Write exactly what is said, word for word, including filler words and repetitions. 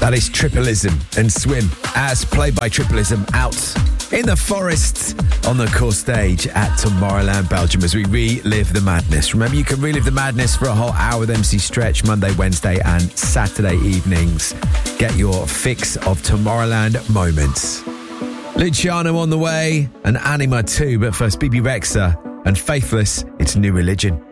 That is Tripleism and Swim, as played by Tripleism out in the forest on the core stage at Tomorrowland, Belgium, as we relive the madness. Remember, you can relive the madness for a whole hour with M C Stretch, Monday, Wednesday and Saturday evenings. Get your fix of Tomorrowland moments. Luciano on the way and Anima too, but first B B Rexha and Faithless, it's New Religion.